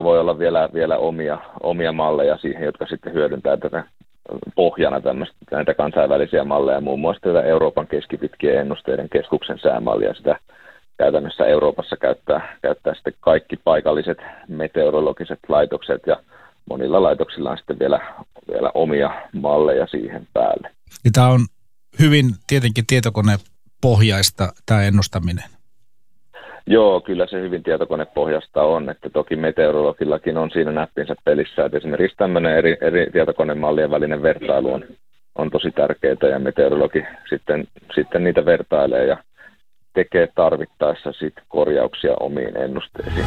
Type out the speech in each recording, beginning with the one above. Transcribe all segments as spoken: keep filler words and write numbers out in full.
voi olla vielä, vielä omia, omia malleja siihen, jotka sitten hyödyntää tätä pohjana tämmöistä, näitä kansainvälisiä malleja, muun muassa tätä Euroopan keskipitkien ennusteiden keskuksen säämallia. Sitä käytännössä Euroopassa käyttää, käyttää sitten kaikki paikalliset meteorologiset laitokset ja monilla laitoksilla on sitten vielä, vielä omia malleja siihen päälle. Ja tämä on hyvin tietenkin tietokonepohjaista tämä ennustaminen. Joo, kyllä se hyvin tietokonepohjasta on, että toki meteorologillakin on siinä näppinsä pelissä, että esimerkiksi tämmöinen eri, eri tietokonemallien välinen vertailu on, on tosi tärkeää ja meteorologi sitten, sitten niitä vertailee ja tekee tarvittaessa sit korjauksia omiin ennusteisiin.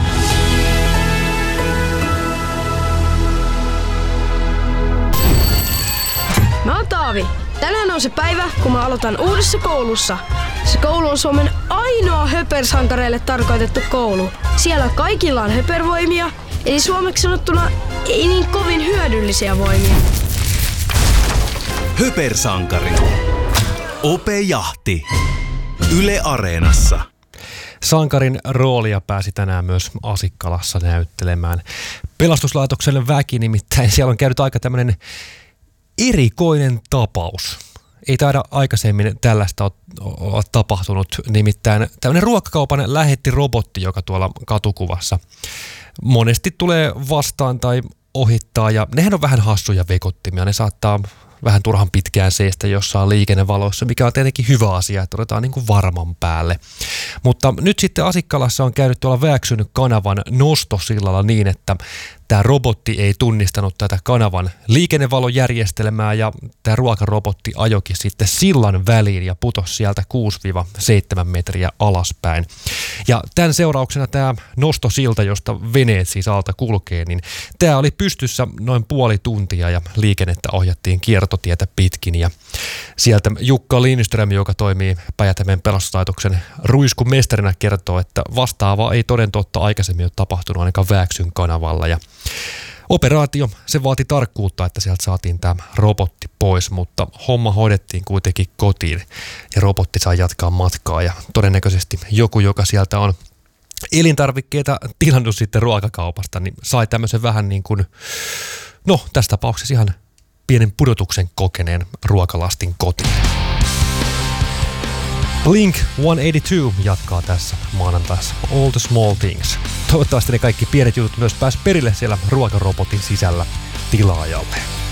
Mä oon Taavi. Tänään on se päivä, kun mä aloitan uudessa koulussa. Se koulu on Suomen ainoa höpersankareille tarkoitettu koulu. Siellä kaikilla on höpervoimia, eli suomeksi sanottuna ei niin kovin hyödyllisiä voimia. Höpersankari. Ope Jahti. Yle Areenassa. Sankarin roolia pääsi tänään myös Asikkalassa näyttelemään pelastuslaitoksen väki, nimittäin siellä on käynyt aika tämmöinen erikoinen tapaus. Ei taida aikaisemmin tällaista ole tapahtunut, nimittäin tämmöinen ruokakaupan lähettirobotti, joka tuolla katukuvassa monesti tulee vastaan tai ohittaa, ja nehän on vähän hassuja vekottimia, ne saattaa vähän turhan pitkään seistä jossain liikennevaloissa, mikä on tietenkin hyvä asia, että otetaan niin kuin varman päälle. Mutta nyt sitten Asikkalassa on käynyt tuolla Vääksyn kanavan nostosillalla niin, että tämä robotti ei tunnistanut tätä kanavan liikennevalojärjestelmää ja tämä ruokarobotti ajokin sitten sillan väliin ja putosi sieltä kuusi seitsemän metriä alaspäin. Ja tämän seurauksena tämä nostosilta, josta veneet siis alta kulkee, niin tämä oli pystyssä noin puoli tuntia ja liikennettä ohjattiin kiertotietä pitkin. Ja sieltä Jukka Lindström, joka toimii Päijät-Hämeen pelastuslaitoksen ruiskumestarina, kertoo, että vastaavaa ei toden totta aikaisemmin ole tapahtunut ainakaan Vääksyn kanavalla. Ja operaatio, se vaati tarkkuutta, että sieltä saatiin tämä robotti pois, mutta homma hoidettiin kuitenkin kotiin ja robotti sai jatkaa matkaa ja todennäköisesti joku, joka sieltä on elintarvikkeita tilannut sitten ruokakaupasta, niin sai tämmöisen vähän niin kuin, no tässä tapauksessa ihan pienen pudotuksen kokeneen ruokalastin kotiin. Blink sata kahdeksankymmentäkaksi jatkaa tässä maanantaissa All the Small Things. Toivottavasti ne kaikki pienet jutut myös pääs perille siellä ruokarobotin sisällä tilaajalle.